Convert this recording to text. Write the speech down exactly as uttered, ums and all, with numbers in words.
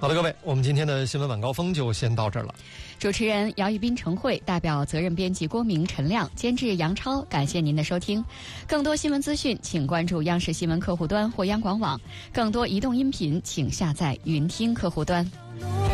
好的，各位，我们今天的新闻晚高峰就先到这儿了。 主持人姚玉斌、陈慧，代表责任编辑郭明、陈亮，监制杨超，感谢您的收听。更多新闻资讯，请关注央视新闻客户端或央广网；更多移动音频，请下载云听客户端。